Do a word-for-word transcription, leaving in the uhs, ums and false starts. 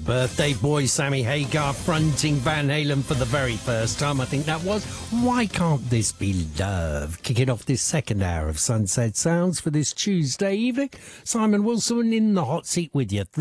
birthday boy Sammy Hagar fronting Van Halen for the very first time, I think that was. Why Can't This Be Love? Kicking off this second hour of Sunset Sounds for this Tuesday evening. Simon Wilson in the hot seat with you.